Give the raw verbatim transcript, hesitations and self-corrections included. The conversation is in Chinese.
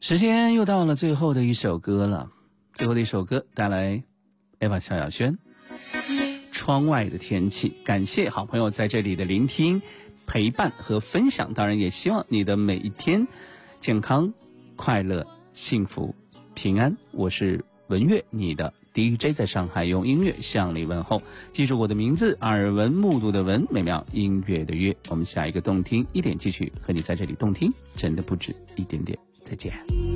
时间又到了最后的一首歌了，最后的一首歌带来 Eva 萧亚轩窗外的天气。感谢好朋友在这里的聆听陪伴和分享，当然也希望你的每一天健康快乐幸福平安。我是文月，你的 D J， 在上海用音乐向你问候。记住我的名字，耳闻目睹的闻，美妙音乐的乐。我们下一个动听一点继续和你在这里动听，真的不止一点点。再见。